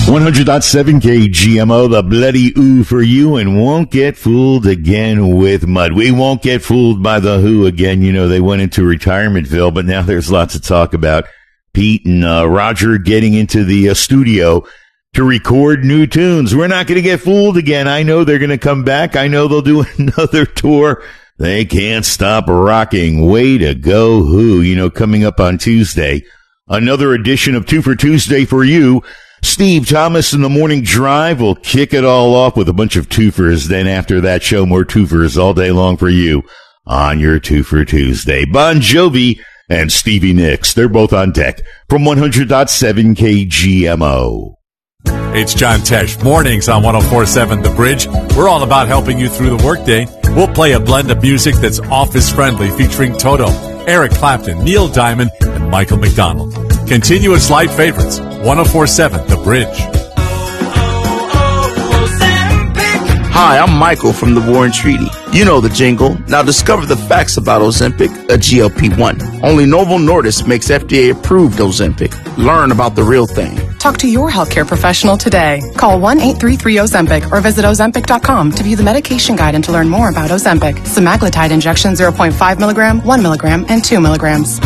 100.7 KGMO, the bloody ooh for you, and won't get fooled again with mud. We won't get fooled by the Who again. You know, they went into retirementville, but now there's lots of talk about Pete and Roger getting into the studio to record new tunes. We're not going to get fooled again. I know they're going to come back. I know they'll do another tour. They can't stop rocking. Way to go, Who. You know, coming up on Tuesday, another edition of Two for Tuesday for you. Steve Thomas in the Morning Drive will kick it all off with a bunch of twofers. Then after that show, more twofers all day long for you on your Two for Tuesday. Bon Jovi and Stevie Nicks, they're both on deck from 100.7 KGMO. It's John Tesh, mornings on 104.7 The Bridge. We're all about helping you through the workday. We'll play a blend of music that's office-friendly, featuring Toto, Eric Clapton, Neil Diamond, and Michael McDonald. Continuous light favorites, 104.7 The Bridge. Hi, I'm Michael from the Warren Treaty. You know the jingle. Now discover the facts about Ozempic, a GLP-1. Only Novo Nordisk makes FDA-approved Ozempic. Learn about the real thing. Talk to your healthcare professional today. Call 1-833-OZEMPIC or visit Ozempic.com to view the medication guide and to learn more about Ozempic. Semaglutide injection 0.5 milligram, 1 milligram, and 2 milligrams.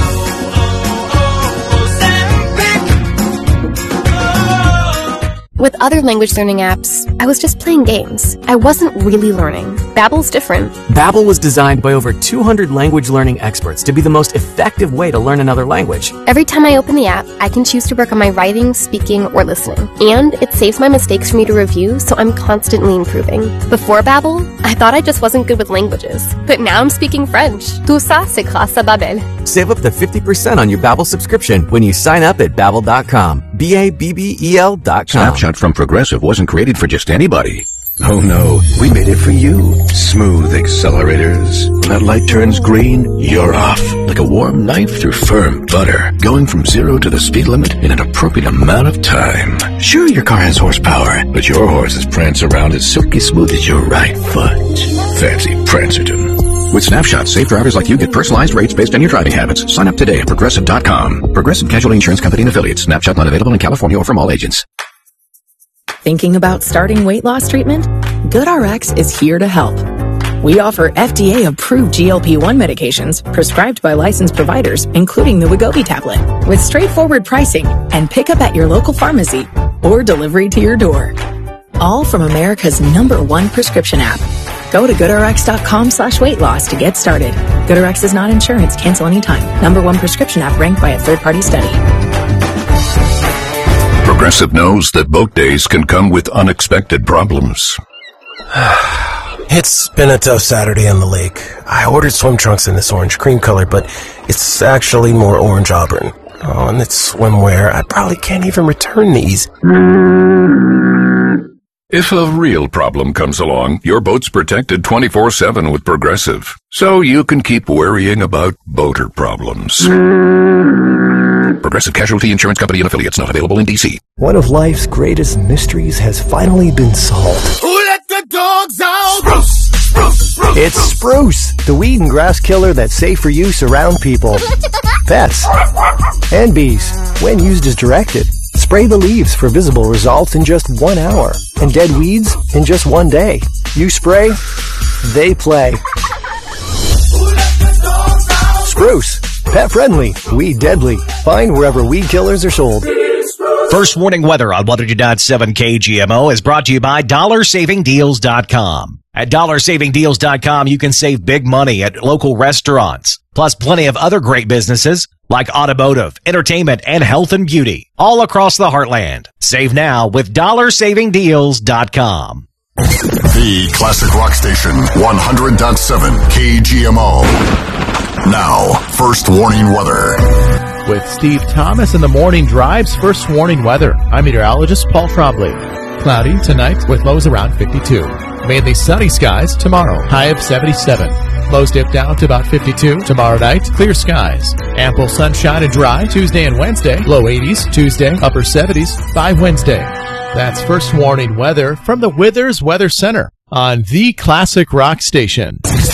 With other language learning apps, I was just playing games. I wasn't really learning. Babbel's different. Babbel was designed by over 200 language learning experts to be the most effective way to learn another language. Every time I open the app, I can choose to work on my writing, speaking, or listening. And it saves my mistakes for me to review, so I'm constantly improving. Before Babbel, I thought I just wasn't good with languages. But now I'm speaking French. Tout ça, c'est grâce à Babbel. Save up to 50% on your Babbel subscription when you sign up at Babbel.com. Babbel.com. Snapshot from Progressive wasn't created for just anybody. Oh no, we made it for you. Smooth accelerators. When that light turns green, you're off. Like a warm knife through firm butter. Going from 0 to the speed limit in an appropriate amount of time. Sure, your car has horsepower, but your horses prance around as silky smooth as your right foot. Fancy Prancerton. With Snapshot, safe drivers like you get personalized rates based on your driving habits. Sign up today at Progressive.com. Progressive Casualty Insurance Company and Affiliates. Snapshot not available in California or from all agents. Thinking about starting weight loss treatment? GoodRx is here to help. We offer FDA-approved GLP-1 medications prescribed by licensed providers, including the Wegovy tablet, with straightforward pricing and pickup at your local pharmacy or delivery to your door. All from America's #1 prescription app. Go to GoodRx.com/weight loss to get started. GoodRx is not insurance. Cancel anytime. #1 prescription app ranked by a third-party study. Progressive knows that boat days can come with unexpected problems. It's been a tough Saturday on the lake. I ordered swim trunks in this orange cream color, but it's actually more orange auburn. Oh, and it's swimwear. I probably can't even return these. If a real problem comes along, your boat's protected 24/7 with Progressive. So you can keep worrying about boater problems. Progressive Casualty Insurance Company and Affiliates, not available in D.C. One of life's greatest mysteries has finally been solved. Who let the dogs out? Spruce, spruce, spruce. It's Spruce, the weed and grass killer that's safe for use around people, pets, and bees when used as directed. Spray the leaves for visible results in just 1 hour, and dead weeds in just 1 day. You spray, they play. Spruce, pet friendly, weed deadly. Find wherever weed killers are sold. First warning weather on 100.7 KGMO is brought to you by DollarSavingDeals.com. At DollarSavingDeals.com, you can save big money at local restaurants, plus plenty of other great businesses like automotive, entertainment, and health and beauty, all across the heartland. Save now with DollarSavingDeals.com. The classic rock station, 100.7 KGMO. Now, first warning weather. With Steve Thomas in the Morning Drive's first warning weather, I'm meteorologist Paul Trombley. Cloudy tonight with lows around 52. Mainly sunny skies tomorrow, high of 77. Lows dip down to about 52. Tomorrow night, clear skies. Ample sunshine and dry Tuesday and Wednesday. Low 80s Tuesday, upper 70s by Wednesday. That's first warning weather from the Withers Weather Center on the Classic Rock Station.